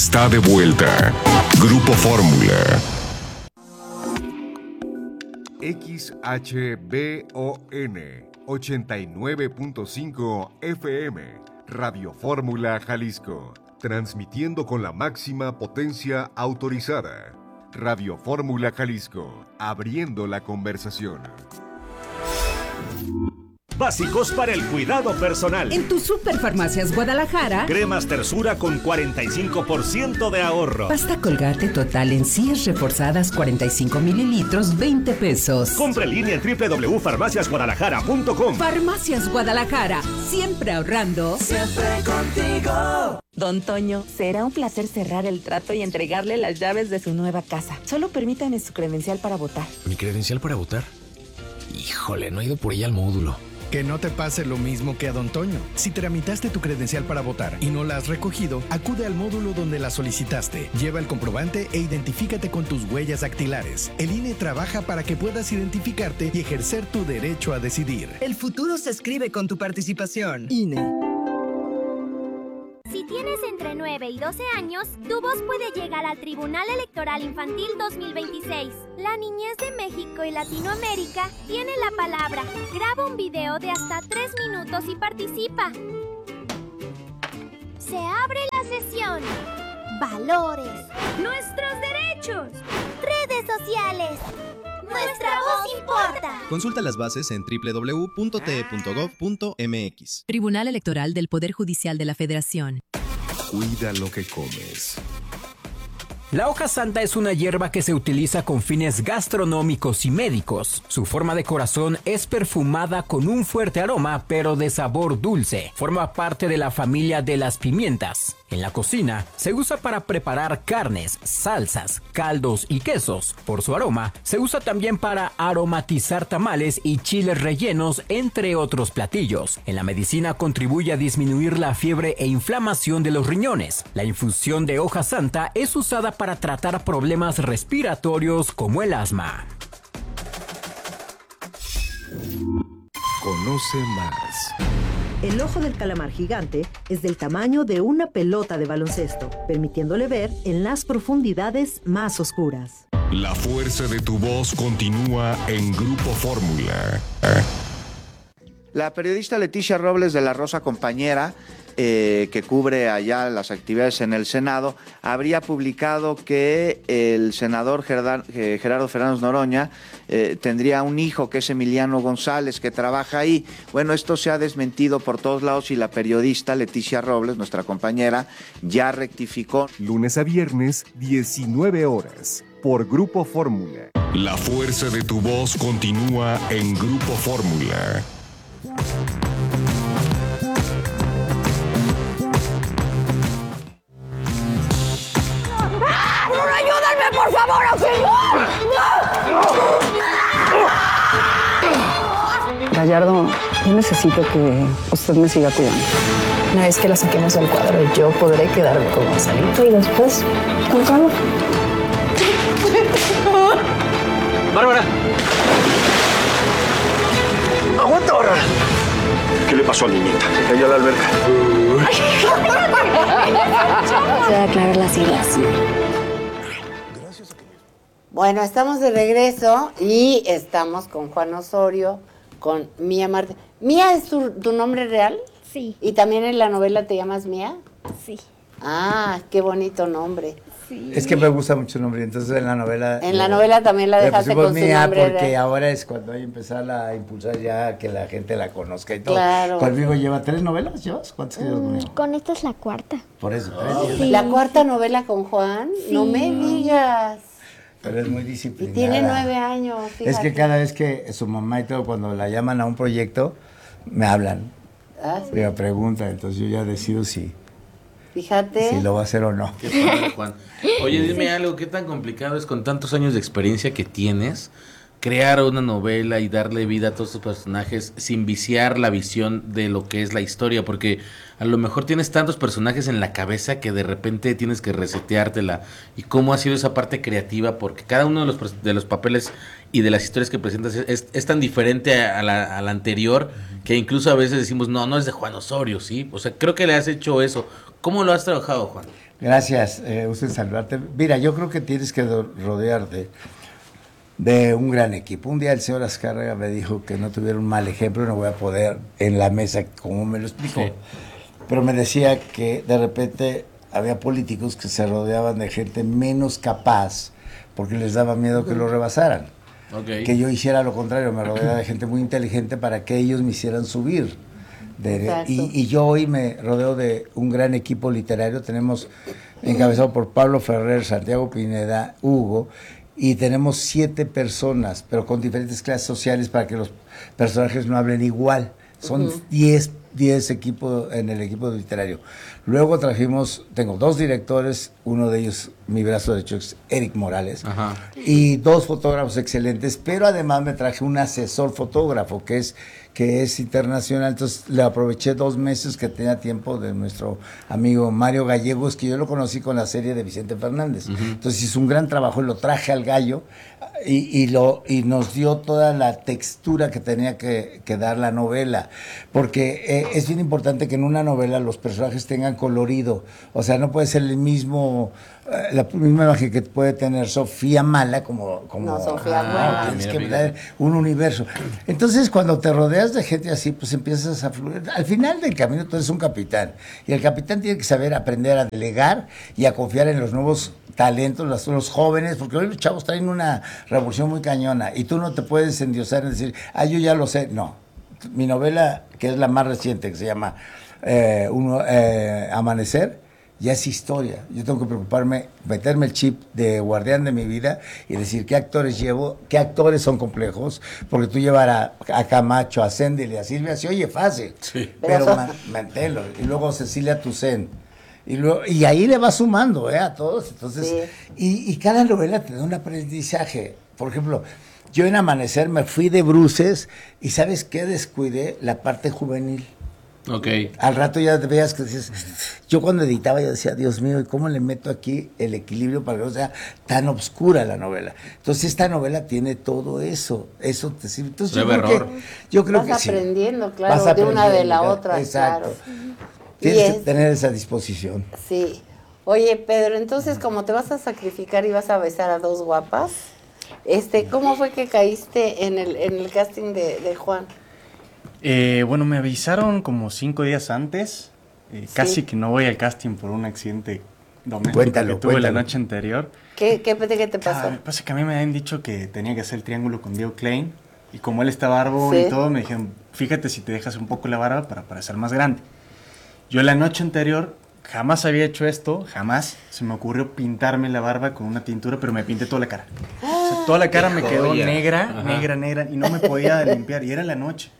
está de vuelta. Grupo Fórmula. XHBON 89.5 FM, Radio Fórmula Jalisco, transmitiendo con la máxima potencia autorizada. Radio Fórmula Jalisco, abriendo la conversación. Básicos para el cuidado personal. En tu Superfarmacias Guadalajara, Cremas Tersura con 45% de ahorro. Pasta Colgate total en encías reforzadas 45 mililitros, 20 pesos. Compre en línea en www.farmaciasguadalajara.com. Farmacias Guadalajara, siempre ahorrando. Siempre contigo. Don Toño, será un placer cerrar el trato y entregarle las llaves de su nueva casa. Solo permítame su credencial para votar. ¿Mi credencial para votar? Híjole, no he ido por ella al módulo. Que no te pase lo mismo que a Don Toño. Si tramitaste tu credencial para votar y no la has recogido, acude al módulo donde la solicitaste. Lleva el comprobante e identifícate con tus huellas dactilares. El INE trabaja para que puedas identificarte y ejercer tu derecho a decidir. El futuro se escribe con tu participación. INE. Si tienes entre 9 y 12 años, tu voz puede llegar al Tribunal Electoral Infantil 2026. La niñez de México y Latinoamérica tiene la palabra. Graba un video de hasta 3 minutos y participa. Se abre la sesión. Valores. Nuestros derechos. Redes sociales. Nuestra voz importa. Consulta las bases en www.te.gov.mx. Tribunal Electoral del Poder Judicial de la Federación. Cuida lo que comes. La hoja santa es una hierba que se utiliza con fines gastronómicos y médicos. Su forma de corazón es perfumada con un fuerte aroma, pero de sabor dulce. Forma parte de la familia de las pimientas. En la cocina, se usa para preparar carnes, salsas, caldos y quesos. Por su aroma, se usa también para aromatizar tamales y chiles rellenos, entre otros platillos. En la medicina contribuye a disminuir la fiebre e inflamación de los riñones. La infusión de hoja santa es usada para tratar problemas respiratorios como el asma. Conoce más. El ojo del calamar gigante es del tamaño de una pelota de baloncesto, permitiéndole ver en las profundidades más oscuras. La fuerza de tu voz continúa en Grupo Fórmula. La periodista Leticia Robles de La Rosa Compañera, que cubre allá las actividades en el Senado, habría publicado que el senador Gerardo Fernández Noroña tendría un hijo que es Emiliano González, que trabaja ahí. Bueno, esto se ha desmentido por todos lados y la periodista Leticia Robles, nuestra compañera, ya rectificó. Lunes a viernes, 19 horas, por Grupo Fórmula. La fuerza de tu voz continúa en Grupo Fórmula. ¡Ayúdenme, por favor, auxilio! Gallardo, yo necesito que usted me siga cuidando. Una vez que la saquemos del cuadro, yo podré quedarme con Gonzalito y después con Carlos. ¡Bárbara! ¡Aguanta ahora! ¿Qué le pasó a mi nieta? Se cayó a la alberca. Se va a aclarar las ideas. Bueno, estamos de regreso y estamos con Juan Osorio, con Mía Martínez. ¿Mía es tu nombre real? Sí. ¿Y también en la novela te llamas Mía? Sí. Ah, qué bonito nombre. Sí. Es que me gusta mucho el nombre, entonces en la novela... En la novela también la dejaste con su Mía nombre porque real. ahora es cuando hay que empezar a impulsar ya que la gente la conozca y todo. Claro. Conmigo lleva 3 novelas, ¿llevas? ¿Cuántas llevas conmigo? Con esta es la cuarta. Por eso, 3. Sí. ¿La cuarta novela con Juan? Sí. No me digas. Pero es muy disciplinada. Y tiene 9 años, fíjate. Es que cada vez que su mamá y todo, cuando la llaman a un proyecto, me hablan. Ah, sí. Me preguntan, entonces yo ya decido si Fíjate. lo va a hacer o no. Qué padre, Juan. Oye, dime algo, ¿qué tan complicado es con tantos años de experiencia que tienes crear una novela y darle vida a todos estos personajes sin viciar la visión de lo que es la historia? Porque a lo mejor tienes tantos personajes en la cabeza que de repente tienes que reseteártela. ¿Y cómo ha sido esa parte creativa? Porque cada uno de los papeles y de las historias que presentas es tan diferente a la anterior que incluso a veces decimos, no es de Juan Osorio, ¿sí? O sea, creo que le has hecho eso. ¿Cómo lo has trabajado, Juan? Gracias, gusto en saludarte. Mira, yo creo que tienes que rodearte de un gran equipo. Un día el señor Azcárraga me dijo que no tuviera un mal ejemplo, no voy a poder en la mesa, como me lo explicó. Sí. Pero me decía que de repente había políticos que se rodeaban de gente menos capaz porque les daba miedo que lo rebasaran. Okay. Que yo hiciera lo contrario, me rodeaba de gente muy inteligente para que ellos me hicieran subir. Y yo hoy me rodeo de un gran equipo literario. Tenemos encabezado por Pablo Ferrer, Santiago Pineda, Hugo, y tenemos 7 personas, pero con diferentes clases sociales para que los personajes no hablen igual. Son 10 equipos en el equipo literario. Luego tengo 2 directores, uno de ellos, mi brazo derecho, es Eric Morales, y 2 fotógrafos excelentes, pero además me traje un asesor fotógrafo que es internacional. Entonces le aproveché 2 meses que tenía tiempo de nuestro amigo Mario Gallegos, que yo lo conocí con la serie de Vicente Fernández. Entonces hizo un gran trabajo, lo traje al gallo y nos dio toda la textura que tenía que dar la novela, porque es bien importante que en una novela los personajes tengan colorido. O sea, no puede ser el mismo, la misma imagen que puede tener Sofía Mala como no, Sofía Mala. Tienes que dar un universo. Entonces, cuando te rodeas de gente así, pues empiezas a fluir. Al final del camino tú eres un capitán, y el capitán tiene que saber aprender a delegar y a confiar en los nuevos talentos, los jóvenes, porque hoy los chavos traen una revolución muy cañona, y tú no te puedes endiosar en decir, yo ya lo sé. No, mi novela, que es la más reciente, que se llama Amanecer, ya es historia. Yo tengo que preocuparme, meterme el chip de guardián de mi vida y decir qué actores llevo, qué actores son complejos, porque tú llevar a Camacho, a Sendel y a Silvia se oye fácil, sí, pero manténlo. Y luego Cecilia Toussaint. Y ahí le vas sumando a todos. Entonces, sí. y cada novela te da un aprendizaje. Por ejemplo, yo en Amanecer me fui de bruces y ¿sabes qué? Descuidé la parte juvenil. Okay. Al rato ya te veas que dices, yo cuando editaba yo decía, Dios mío, ¿y cómo le meto aquí el equilibrio para que no sea tan oscura la novela? Entonces esta novela tiene todo eso te sirve. Entonces yo creo que vas aprendiendo, claro, de una de la otra. Exacto. Claro. Tienes que tener esa disposición. Sí. Oye, Pedro, entonces como te vas a sacrificar y vas a besar a 2 guapas, ¿cómo fue que caíste en el casting de Juan? Bueno, me avisaron como 5 días antes, casi que no voy al casting por un accidente doméstico que tuve la noche anterior. ¿Qué te pasó? Pasa que a mí me habían dicho que tenía que hacer el triángulo con Diego Klein, y como él está barbón y todo, me dijeron, fíjate si te dejas un poco la barba para parecer más grande. Yo la noche anterior jamás había hecho esto, jamás se me ocurrió pintarme la barba con una tintura, pero me pinté toda la cara. O sea, toda la cara me quedó negra, y no me podía limpiar, y era la noche.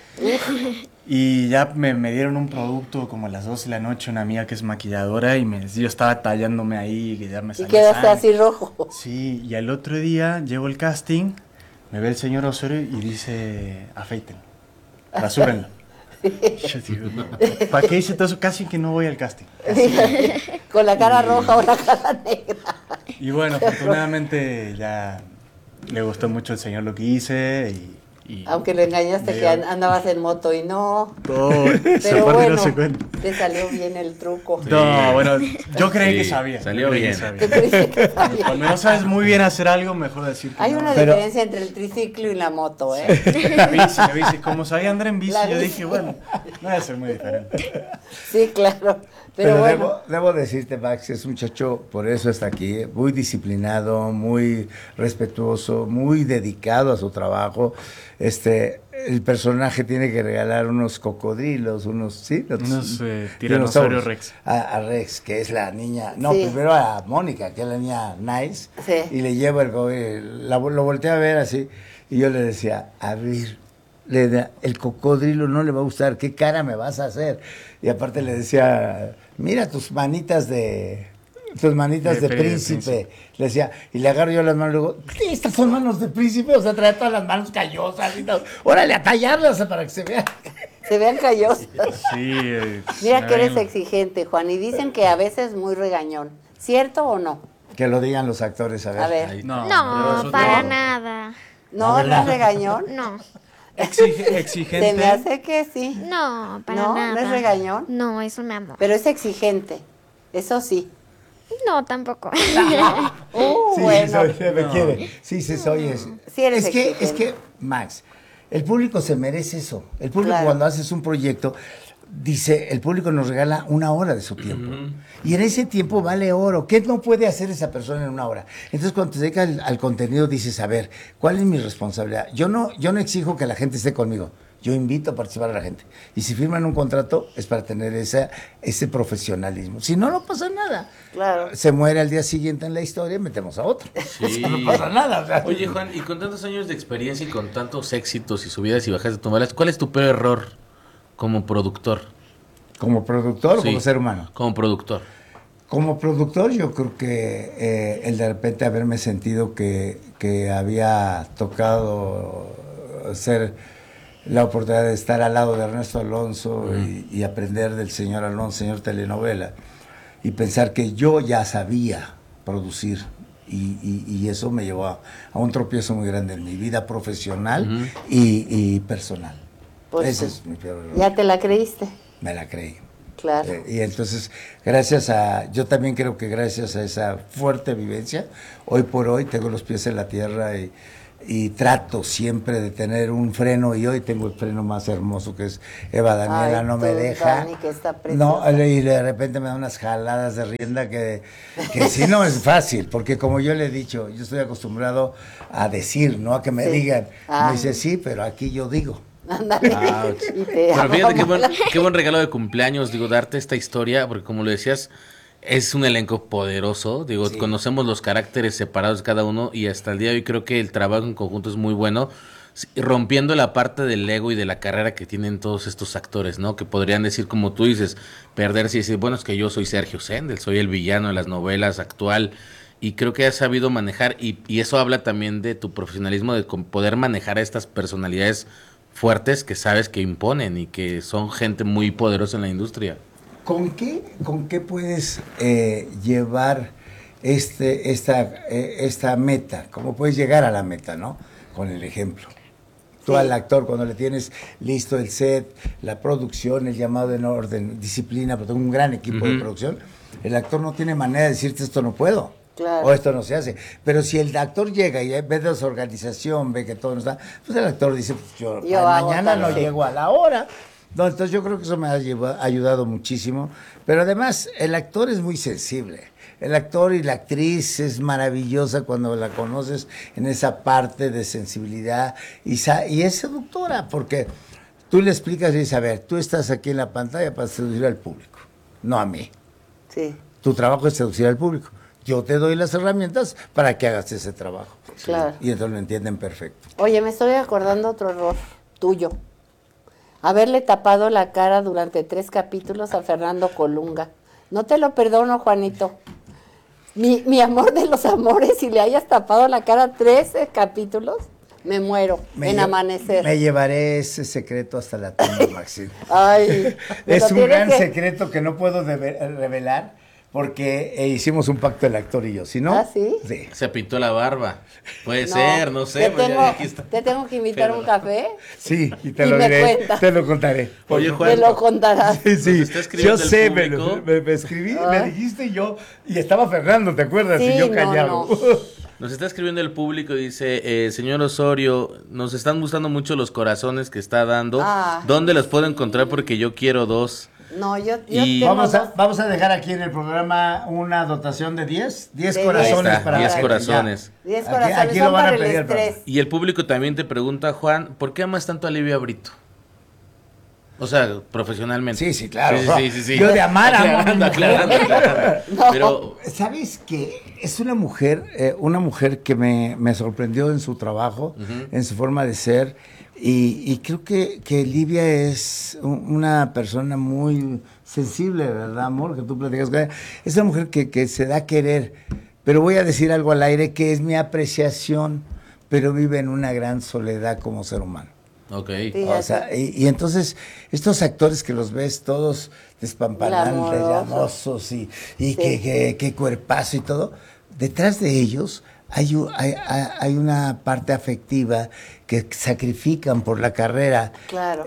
Y ya me dieron un producto como a las 12 de la noche, una amiga que es maquilladora, y yo estaba tallándome ahí, que ya me salía. Y quedaste así rojo. Sí, y al otro día llego al casting, me ve el señor Osorio y dice, afeiten, rasúrenlo. Yo digo, ¿para qué hice todo eso? Casi que no voy al casting. Con la cara roja o la cara negra. Y bueno, afortunadamente ya le gustó mucho al señor lo que hice, aunque le engañaste que andabas en moto y no. Pero bueno, te salió bien el truco. Sí. No, bueno, yo creí que sabía. Salió bien. Cuando no sabes muy bien hacer algo, mejor decir que hay una diferencia entre el triciclo y la moto, La bici. Como sabía andar en bici, yo dije, bueno, no debe ser muy diferente. Sí, claro. Pero bueno. Debo decirte, Max, es un muchacho, por eso está aquí, muy disciplinado, muy respetuoso, muy dedicado a su trabajo. El personaje tiene que regalar unos cocodrilos, unos tiranosaurio Rex. A Rex, que es la niña, primero a Mónica, que es la niña nice, y le llevo lo volteé a ver así, y yo le decía, a ver, el cocodrilo no le va a gustar, ¿qué cara me vas a hacer? Y aparte le decía, mira tus manitas de príncipe. Le decía, y le agarro yo las manos y le digo, estas son manos de príncipe, o sea, trae todas las manos callosas y todo. Órale, a tallarlas para que se vean. Se vean callosas. Sí. Mira que eres exigente, Juan, y dicen que a veces muy regañón. ¿Cierto o no? Que lo digan los actores, a ver. No, para nada. ¿No es regañón? No. Exigente. Se me hace que sí. No, para nada. ¿No es regañón? No, es un amor. Pero es exigente, eso sí. No, tampoco. Sí, bueno. me quiere. Sí, soy eso. Sí eres es que, Max, el público se merece eso. El público cuando haces un proyecto, dice, el público nos regala 1 hora de su tiempo. Y en ese tiempo vale oro. ¿Qué no puede hacer esa persona en 1 hora? Entonces, cuando te dedicas al contenido, dices, a ver, ¿cuál es mi responsabilidad? Yo no exijo que la gente esté conmigo. Yo invito a participar a la gente. Y si firman un contrato, es para tener ese profesionalismo. Si no, no pasa nada. Claro. Se muere al día siguiente en la historia y metemos a otro. Sí. No pasa nada. O sea. Oye, Juan, y con tantos años de experiencia y con tantos éxitos y subidas y bajas de novelas, ¿cuál es tu peor error como productor? ¿Como productor o como ser humano? Como productor. Como productor, yo creo que el de repente haberme sentido que había tocado ser la oportunidad de estar al lado de Ernesto Alonso y aprender del señor Alonso, señor telenovela, y pensar que yo ya sabía producir, y eso me llevó a un tropiezo muy grande en mi vida profesional y personal. Pues ese es mi peor error. ¿Ya te la creíste? Me la creí. Claro. Y entonces, yo también creo que gracias a esa fuerte vivencia, hoy por hoy tengo los pies en la tierra y trato siempre de tener un freno, y hoy tengo el freno más hermoso que es Eva Daniela. No me deja. Dani, que está No, y de repente me da unas jaladas de rienda que sí no es fácil, porque como yo le he dicho, yo estoy acostumbrado a decir, no a que me digan. Me dice, sí, pero aquí yo digo. Ándale. Pero fíjate qué buen regalo de cumpleaños, digo, darte esta historia, porque como lo decías, es un elenco poderoso, digo, conocemos los caracteres separados de cada uno, y hasta el día de hoy creo que el trabajo en conjunto es muy bueno, rompiendo la parte del ego y de la carrera que tienen todos estos actores, ¿no? Que podrían decir, como tú dices, perderse y decir, bueno, es que yo soy Sergio Sendel, soy el villano de las novelas actual, y creo que has sabido manejar, y eso habla también de tu profesionalismo, de poder manejar a estas personalidades fuertes que sabes que imponen y que son gente muy poderosa en la industria. ¿Con qué puedes llevar esta meta? ¿Cómo puedes llegar a la meta, no? Con el ejemplo. Tú al actor, cuando le tienes listo el set, la producción, el llamado en orden, disciplina, porque tengo un gran equipo de producción, el actor no tiene manera de decirte esto no puedo. Claro. O esto no se hace. Pero si el actor llega y ve desorganización, ve que todo no está, pues el actor dice, pues yo mañana no llego a la hora. No, entonces yo creo que eso me ha ayudado muchísimo. Pero además, el actor es muy sensible. El actor y la actriz es maravillosa cuando la conoces en esa parte de sensibilidad. Y es seductora, porque tú le explicas y dices, a ver, tú estás aquí en la pantalla para seducir al público, no a mí. Sí. Tu trabajo es seducir al público. Yo te doy las herramientas para que hagas ese trabajo. Claro. Y entonces lo entienden perfecto. Oye, me estoy acordando otro error tuyo. Haberle tapado la cara durante 3 capítulos a Fernando Colunga. No te lo perdono, Juanito. Mi amor de los amores, si le hayas tapado la cara 13 capítulos, me muero en Amanecer. Me llevaré ese secreto hasta la tumba, Maxine. Ay, es un gran secreto que no puedo revelar. Porque hicimos un pacto el actor y yo, ¿sí no? ¿Ah, sí? Sí. Se pintó la barba. Puede ser, no sé. Te tengo que invitar a un café. Sí, y te lo diré, te lo contaré. Oye, Juan. Me lo contarás. Sí, yo sé, me escribí, me dijiste yo, y estaba Fernando, ¿te acuerdas? Sí, y yo callado. No. Nos está escribiendo el público y dice, señor Osorio, nos están gustando mucho los corazones que está dando. ¿Dónde los puedo encontrar? Porque yo quiero 2. No, yo vamos a dejar aquí en el programa una dotación de 10 corazones para 10 corazones. 10 corazones aquí lo van a pedir. Y el público también te pregunta, Juan, ¿por qué amas tanto a Livia Brito? O sea, profesionalmente. Sí, claro. Sí. Yo de amar aclarando. No. Pero, ¿sabes qué? Es una mujer que me sorprendió en su trabajo, en su forma de ser. Y creo que Livia es una persona muy sensible, ¿verdad, amor? Que tú platicas con ella. Es una mujer que se da a querer. Pero voy a decir algo al aire que es mi apreciación, pero vive en una gran soledad como ser humano. Ok. O sea, y entonces, estos actores que los ves todos despampanantes, llamosos y que cuerpazo y todo, detrás de ellos hay una parte afectiva que sacrifican por la carrera. Claro.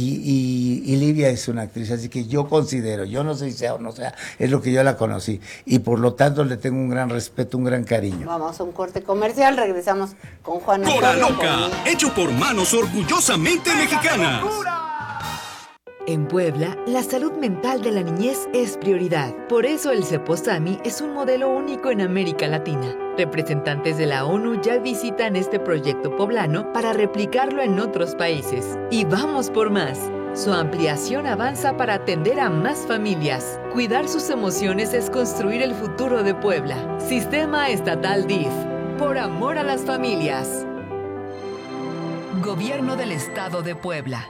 Y Livia es una actriz, así que yo considero, yo no sé si sea o no sea, es lo que yo la conocí. Y por lo tanto le tengo un gran respeto, un gran cariño. Vamos a un corte comercial, regresamos con Juan Cora Antonio. Loca, hecho por manos orgullosamente mexicanas. En Puebla, la salud mental de la niñez es prioridad. Por eso el Ceposami es un modelo único en América Latina. Representantes de la ONU ya visitan este proyecto poblano para replicarlo en otros países. Y vamos por más. Su ampliación avanza para atender a más familias. Cuidar sus emociones es construir el futuro de Puebla. Sistema Estatal DIF. Por amor a las familias. Gobierno del Estado de Puebla.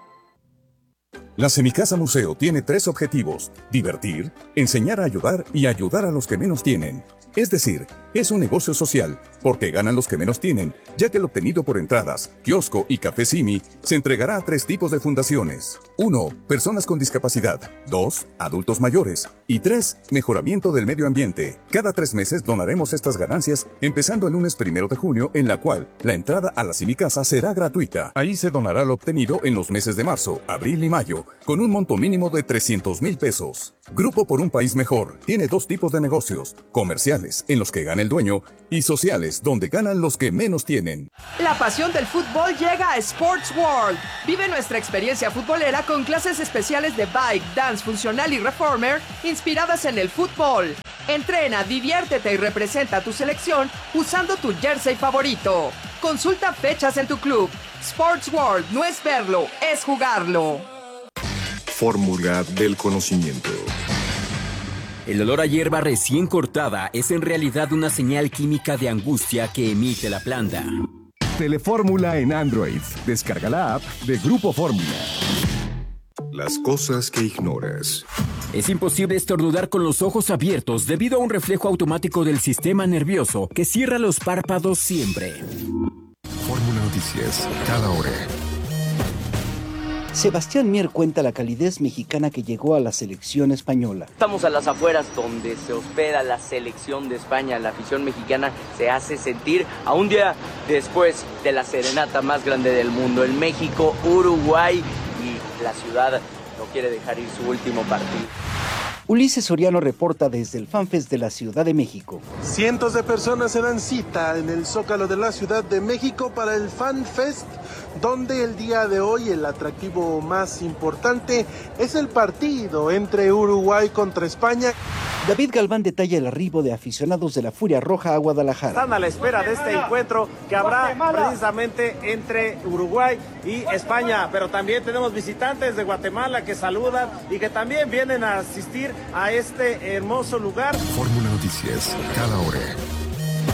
La Semicasa Museo tiene 3 objetivos: divertir, enseñar a ayudar y ayudar a los que menos tienen. Es decir, es un negocio social, porque ganan los que menos tienen, ya que el obtenido por entradas, kiosco y café Simi se entregará a 3 tipos de fundaciones. 1. Personas con discapacidad. 2. Adultos mayores. Y 3. Mejoramiento del medio ambiente. Cada 3 meses donaremos estas ganancias, empezando el lunes 1 de junio, en la cual la entrada a la Semicasa será gratuita. Ahí se donará lo obtenido en los meses de marzo, abril y mayo, con un monto mínimo de 300,000 pesos. Grupo por un País Mejor tiene 2 tipos de negocios: comerciales, en los que gana el dueño, y sociales, donde ganan los que menos tienen. La pasión del fútbol llega a Sports World. Vive nuestra experiencia futbolera con clases especiales de bike, dance funcional y reformer inspiradas en el fútbol. Entrena, diviértete y representa a tu selección usando tu jersey favorito. Consulta fechas en tu club. Sports World no es verlo, es jugarlo. Fórmula del conocimiento. El olor a hierba recién cortada es en realidad una señal química de angustia que emite la planta. Telefórmula en Android. Descarga la app de Grupo Fórmula. Las cosas que ignoras. Es imposible estornudar con los ojos abiertos debido a un reflejo automático del sistema nervioso que cierra los párpados siempre. Fórmula Noticias, cada hora. Sebastián Mier cuenta la calidez mexicana que llegó a la selección española. Estamos a las afueras donde se hospeda la selección de España. La afición mexicana se hace sentir a un día después de la serenata más grande del mundo. En México, Uruguay, y la ciudad no quiere dejar ir su último partido. Ulises Soriano reporta desde el FanFest de la Ciudad de México. Cientos de personas se dan cita en el Zócalo de la Ciudad de México para el FanFest, donde el día de hoy el atractivo más importante es el partido entre Uruguay contra España. David Galván detalla el arribo de aficionados de la Furia Roja a Guadalajara. Están a la espera de este encuentro que habrá precisamente entre Uruguay y España, pero también tenemos visitantes de Guatemala que saludan y que también vienen a asistir a este hermoso lugar. Fórmula Noticias, cada hora.